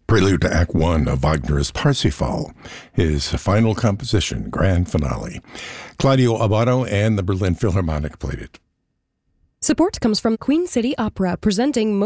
Prelude to Act One of Wagner's Parsifal, his final composition, grand finale. Claudio Abbado and the Berlin Philharmonic played it. Support comes from Queen City Opera, presenting